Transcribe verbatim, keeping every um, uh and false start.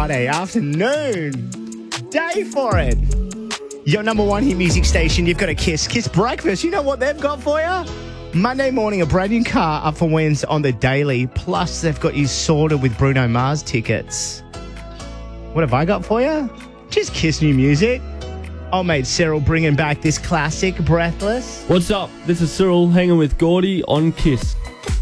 Friday afternoon. Day for it. Your number one hit music station, you've got a Kiss. Kiss Breakfast. You know what they've got for you? Monday morning, a brand new car up for wins on the daily. Plus, they've got you sorted with Bruno Mars tickets. What have I got for you? Just Kiss new music. Old mate Cyril bringing back this classic, Breathless. What's up? This is Cyril hanging with Gordy on Kiss.